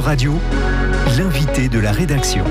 Radio, l'invité de la rédaction.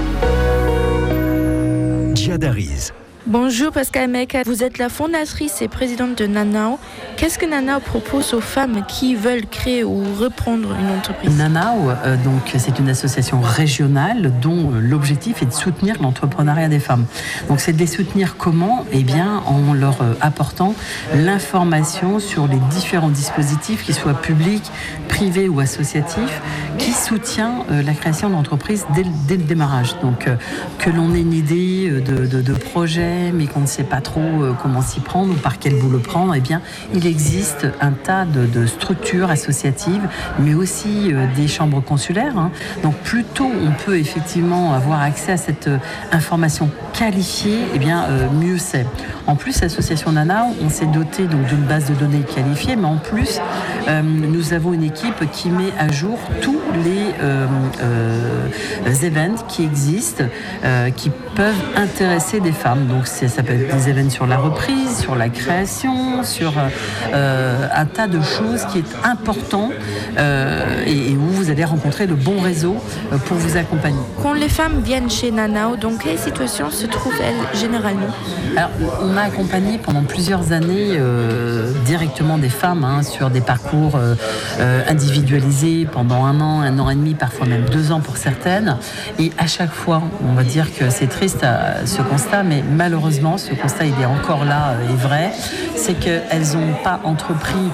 Jihad Ariz. Bonjour Pascal Meka, vous êtes la fondatrice et présidente de Nanao. Qu'est-ce que Nanao propose aux femmes qui veulent créer ou reprendre une entreprise ? Nanao, donc, c'est une association régionale dont l'objectif est de soutenir l'entrepreneuriat des femmes. Donc c'est de les soutenir comment ? Eh bien en leur apportant l'information sur les différents dispositifs, qu'ils soient publics, privés ou associatifs, qui soutient la création d'entreprises dès le démarrage. Donc que l'on ait une idée de projet, mais qu'on ne sait pas trop comment s'y prendre ou par quel bout le prendre, eh bien, il existe un tas de structures associatives, mais aussi des chambres consulaires. Donc, plus tôt on peut effectivement avoir accès à cette information qualifiée, eh bien, mieux c'est. En plus, l'association Nanao, on s'est doté donc d'une base de données qualifiée, mais en plus, nous avons une équipe qui met à jour tous les events qui existent, qui peuvent intéresser des femmes. Donc ça peut être des événements sur la reprise, sur la création, sur un tas de choses qui est important et où vous allez rencontrer le bon réseau pour vous accompagner. Quand les femmes viennent chez Nanao, dans quelle situation se trouvent-elles généralement ? Alors, on a accompagné pendant plusieurs années directement des femmes sur des parcours individualisés pendant 1 an, 1 an et demi, parfois même 2 ans pour certaines. Et à chaque fois, on va dire que c'est triste ce constat, mais malheureusement, ce constat il est encore là et vrai, c'est qu'elles n'ont pas entrepris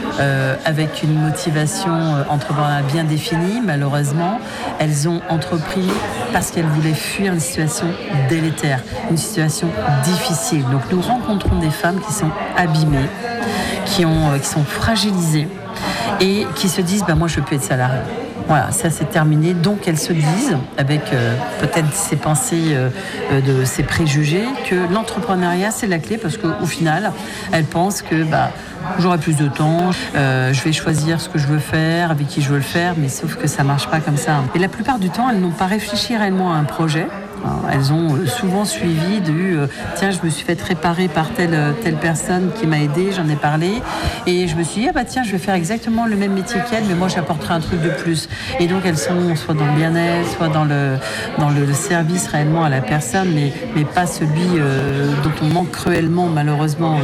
avec une motivation entrepreneuriale bien définie. Malheureusement, elles ont entrepris parce qu'elles voulaient fuir une situation délétère, une situation difficile. Donc nous rencontrons des femmes qui sont abîmées, qui sont fragilisées et qui se disent moi je peux être salariée. Voilà, ça c'est terminé. Donc elles se disent, avec peut-être ces pensées, de ces préjugés, que l'entrepreneuriat c'est la clé parce qu'au final, elles pensent que j'aurai plus de temps, je vais choisir ce que je veux faire, avec qui je veux le faire, mais sauf que ça marche pas comme ça. Et la plupart du temps, elles n'ont pas réfléchi réellement à un projet. Elles ont souvent suivi tiens, je me suis fait réparer par telle personne qui m'a aidée, j'en ai parlé et je me suis dit tiens, je vais faire exactement le même métier qu'elle, mais moi j'apporterai un truc de plus. Et donc elles sont soit dans le bien-être, soit dans le service réellement à la personne, mais pas celui dont on manque cruellement malheureusement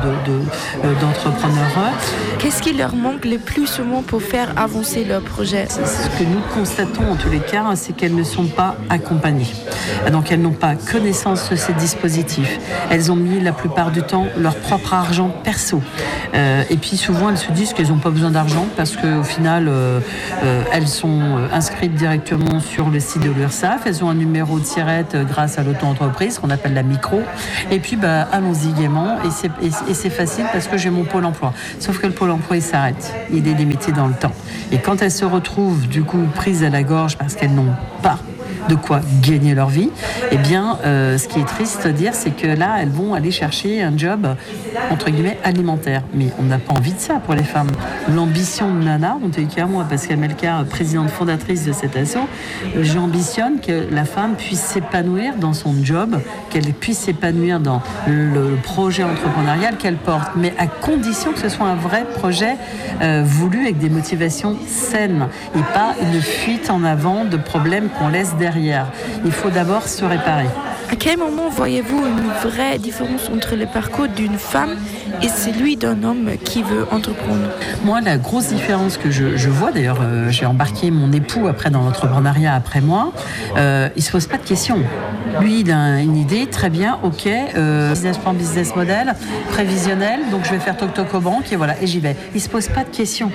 d'entrepreneurs. Qu'est-ce qui leur manque le plus souvent pour faire avancer leur projet ? Ce que nous constatons en tous les cas, c'est qu'elles ne sont pas accompagnées. Donc elles n'ont pas connaissance de ces dispositifs. Elles ont mis la plupart du temps leur propre argent perso. Et puis souvent elles se disent qu'elles n'ont pas besoin d'argent parce qu'au final elles sont inscrites directement sur le site de l'URSSAF. Elles ont un numéro de SIRET grâce à l'auto-entreprise qu'on appelle la micro. Et puis allons-y gaiement et c'est facile parce que j'ai mon pôle emploi. Sauf que le pôle emploi il s'arrête. Il est limité dans le temps. Et quand elles se retrouvent du coup prises à la gorge parce qu'elles n'ont pas de quoi gagner leur vie, eh bien, ce qui est triste de dire, c'est que là, elles vont aller chercher un job, entre guillemets, alimentaire. Mais on n'a pas envie de ça pour les femmes. L'ambition de Nana, en tout cas moi, Pascal Melka, présidente fondatrice de cet asso, j'ambitionne que la femme puisse s'épanouir dans son job, qu'elle puisse s'épanouir dans le projet entrepreneurial qu'elle porte, mais à condition que ce soit un vrai projet voulu avec des motivations saines et pas une fuite en avant de problèmes qu'on laisse derrière. Il faut d'abord se réparer. À quel moment voyez-vous une vraie différence entre le parcours d'une femme et celui d'un homme qui veut entreprendre ? Moi, la grosse différence que je vois, d'ailleurs, j'ai embarqué mon époux après dans l'entrepreneuriat après moi, il se pose pas de questions. Lui, il a une idée, très bien, ok, business plan, business model, prévisionnel, donc je vais faire toc-toc aux banques et voilà, et j'y vais. Il se pose pas de questions.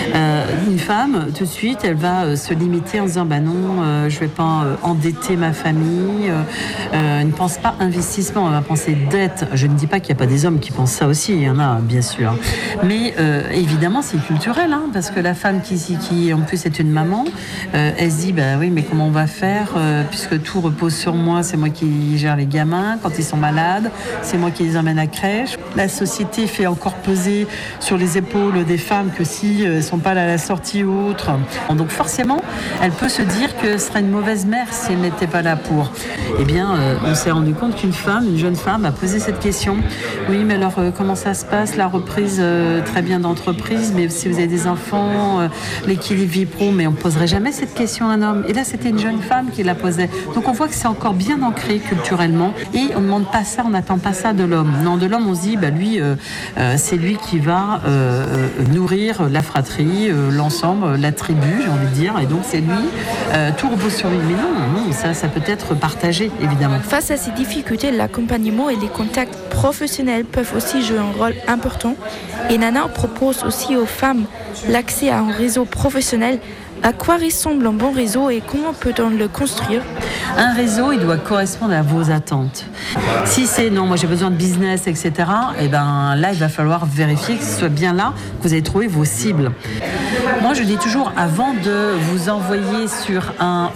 Une femme, tout de suite, elle va se limiter en disant, non, je vais pas endetter ma famille, ne pense pas investissement, elle va penser dette. Je ne dis pas qu'il n'y a pas des hommes qui pensent ça aussi, il y en a bien sûr. Mais évidemment c'est culturel, parce que la femme qui en plus est une maman, elle se dit oui mais comment on va faire puisque tout repose sur moi, c'est moi qui gère les gamins quand ils sont malades, c'est moi qui les emmène à crèche. La société fait encore peser sur les épaules des femmes que si elles ne sont pas là à la sortie ou autre. Donc forcément elle peut se dire que ce serait une mauvaise mère si elle n'était pas là pour. Eh bien on s'est rendu compte une jeune femme, a posé cette question. Oui, mais alors comment ça se passe, la reprise très bien d'entreprise, mais si vous avez des enfants, l'équilibre vie pro, mais on ne poserait jamais cette question à un homme. Et là, c'était une jeune femme qui la posait. Donc on voit que c'est encore bien ancré culturellement et on ne demande pas ça, on n'attend pas ça de l'homme. Non, de l'homme, on se dit, lui, c'est lui qui va nourrir la fratrie, l'ensemble, la tribu, j'ai envie de dire, et donc c'est lui, tout repose sur lui. Mais non, ça peut être partagé, évidemment. Face à ces difficultés, l'accompagnement et les contacts professionnels peuvent aussi jouer un rôle important. Et Nana propose aussi aux femmes l'accès à un réseau professionnel. À quoi ressemble un bon réseau et comment peut-on le construire ? Un réseau, il doit correspondre à vos attentes. Si c'est non, moi j'ai besoin de business, etc., et ben là, il va falloir vérifier que ce soit bien là que vous allez trouver vos cibles. Moi, je dis toujours, avant de vous envoyer sur un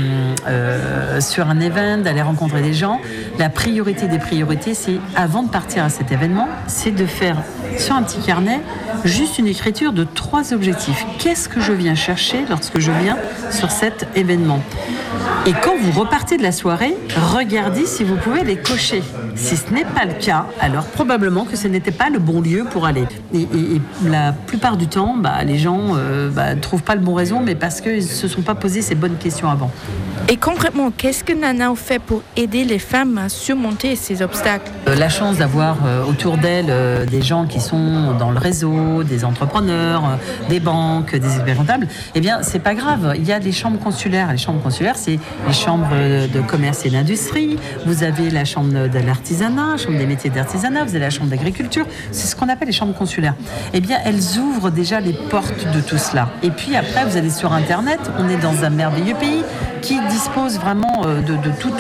event, d'aller rencontrer des gens, la priorité des priorités, c'est avant de partir à cet événement, c'est de faire sur un petit carnet juste une écriture de 3 objectifs. Qu'est-ce que je viens chercher lorsque je viens sur cet événement ? Et quand vous repartez de la soirée, regardez si vous pouvez les cocher. Si ce n'est pas le cas, alors probablement que ce n'était pas le bon lieu pour aller. Et la plupart du temps, les gens ne trouvent pas le bon réseau, mais parce qu'ils ne se sont pas posé ces bonnes questions avant. Et concrètement, qu'est-ce que Nana fait pour aider les femmes à surmonter ces obstacles ? La chance d'avoir autour d'elle des gens qui sont dans le réseau, des entrepreneurs, des banques, des experts comptables, eh bien, c'est pas grave. Il y a les chambres consulaires. Les chambres consulaires, c'est les chambres de commerce et d'industrie. Vous avez la chambre de l'artisanat, la chambre des métiers d'artisanat, vous avez la chambre d'agriculture. C'est ce qu'on appelle les chambres consulaires. Eh bien, elles ouvrent déjà les portes de tout cela. Et puis après, vous allez sur Internet. On est dans un merveilleux pays qui dispose vraiment de toute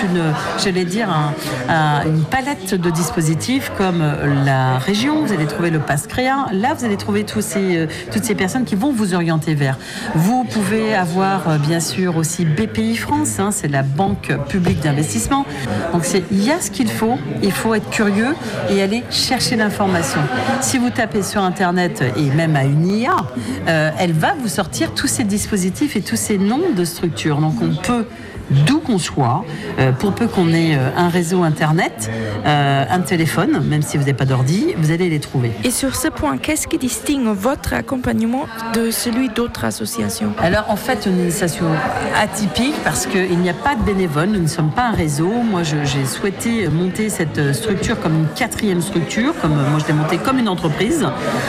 une palette de dispositifs comme la région. Vous allez trouver le Pass Créa. Là, vous allez trouver toutes ces personnes qui vont vous orienter vers. Vous pouvez avoir, bien sûr, aussi BPI France. C'est la Banque publique d'investissement. Donc, il y a ce qu'il faut. Il faut être curieux et aller chercher l'information. Si vous tapez sur Internet et même à une IA, elle va vous sortir tous ces dispositifs et tous ces noms de structures. Donc, on peut, d'où qu'on soit, pour peu qu'on ait un réseau Internet, un téléphone, même si vous n'avez pas d'ordi, vous allez les trouver. Et sur ce point, qu'est-ce qui distingue votre accompagnement de celui d'autres associations ? Alors, en fait, une association atypique parce qu'il n'y a pas de bénévoles, nous ne sommes pas un réseau. Moi, j'ai souhaité monter cette structure comme une 4e structure, moi je l'ai montée comme une entreprise.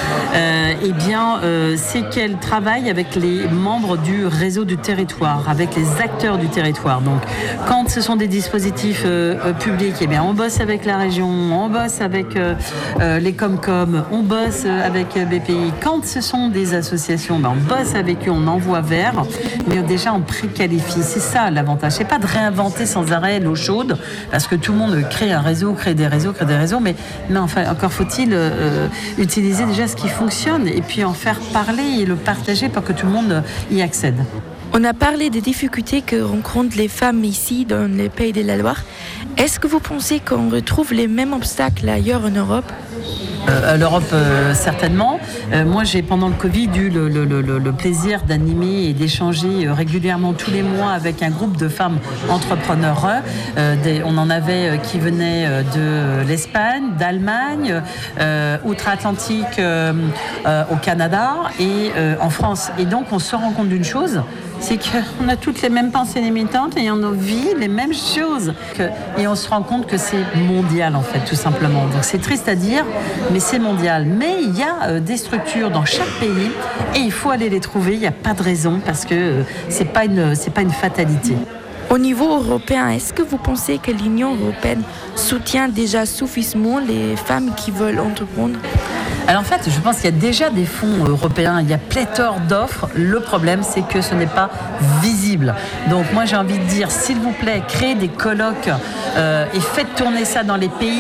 C'est qu'elle travaille avec les membres du réseau du territoire, avec les acteurs du territoire. Donc, quand ce sont des dispositifs publics, eh bien, on bosse avec la région, on bosse avec les Comcom, on bosse avec BPI. Quand ce sont des associations, on bosse avec eux, on envoie vers, mais déjà on préqualifie. C'est ça l'avantage. C'est pas de réinventer sans arrêt l'eau chaude, parce que tout le monde crée un réseau, crée des réseaux, mais enfin, encore faut-il utiliser déjà ce qui fonctionne et puis en faire parler et le partager pour que tout le monde y accède. On a parlé des difficultés que rencontrent les femmes ici, dans les Pays de la Loire. Est-ce que vous pensez qu'on retrouve les mêmes obstacles ailleurs en Europe ? L'Europe, certainement. Moi, j'ai pendant le Covid eu le plaisir d'animer et d'échanger régulièrement tous les mois avec un groupe de femmes entrepreneurs. On en avait qui venaient de l'Espagne, d'Allemagne, outre-Atlantique, au Canada et en France. Et donc, on se rend compte d'une chose, c'est qu'on a toutes les mêmes pensées limitantes et on vit les mêmes choses. Et on se rend compte que c'est mondial, en fait, tout simplement. Donc, c'est triste à dire, mais c'est mondial. Mais il y a des structures dans chaque pays et il faut aller les trouver. Il n'y a pas de raison parce que c'est pas une fatalité. Au niveau européen, est-ce que vous pensez que l'Union européenne soutient déjà suffisamment les femmes qui veulent entreprendre ? Alors en fait, je pense qu'il y a déjà des fonds européens, il y a pléthore d'offres. Le problème, c'est que ce n'est pas visible. Donc moi, j'ai envie de dire, s'il vous plaît, créez des colloques et faites tourner ça dans les pays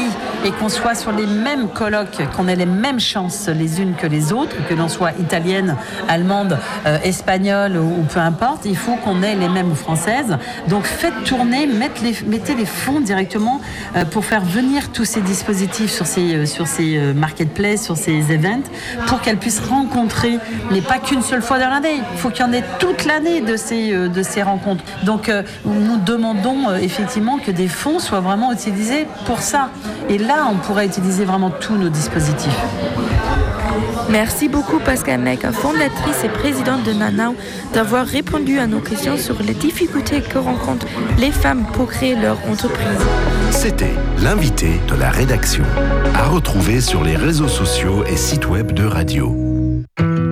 et qu'on soit sur les mêmes colloques, qu'on ait les mêmes chances les unes que les autres, que l'on soit italienne, allemande, espagnole ou peu importe, il faut qu'on ait les mêmes ou françaises. Donc faites tourner, mettez les fonds directement pour faire venir tous ces dispositifs sur ces marketplaces, sur ces events, pour qu'elles puissent rencontrer, mais pas qu'une seule fois dans l'année. Il faut qu'il y en ait toute l'année de ces rencontres. Donc nous demandons effectivement que des fonds soient vraiment utilisés pour ça. Et là, on pourrait utiliser vraiment tous nos dispositifs. Merci beaucoup Pascale Meck, fondatrice et présidente de Nanao, d'avoir répondu à nos questions sur les difficultés que rencontrent les femmes pour créer leur entreprise. C'était l'invité de la rédaction. À retrouver sur les réseaux sociaux et sites web de Radio.